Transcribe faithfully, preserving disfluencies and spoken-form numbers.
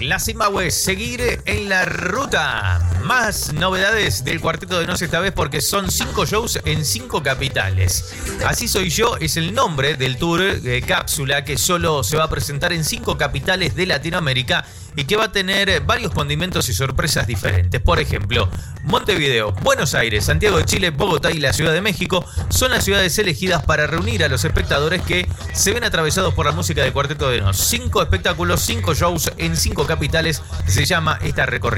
La Zimbabue, seguir en la ruta. Más novedades del Cuarteto de Nos esta vez porque son cinco shows en cinco capitales. Así Soy Yo es el nombre del tour de cápsula que solo se va a presentar en cinco capitales de Latinoamérica y que va a tener varios condimentos y sorpresas diferentes. Por ejemplo, Montevideo, Buenos Aires, Santiago de Chile, Bogotá y la Ciudad de México son las ciudades elegidas para reunir a los espectadores que se ven atravesados por la música de Cuarteto de Nos. Cinco espectáculos, cinco shows en cinco capitales, se llama esta recorrida.